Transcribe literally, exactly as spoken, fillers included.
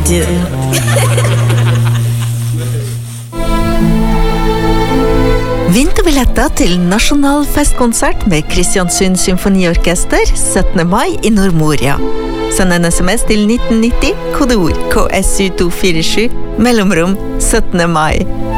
do. Vinterbilletter til Nasjonal festkonsert med Kristiansund Symfoniorkester syttende mai i Nordmoria. Send en sms til nitten nitti, kodeord K S U to fire sju, mellomrom syttende mai.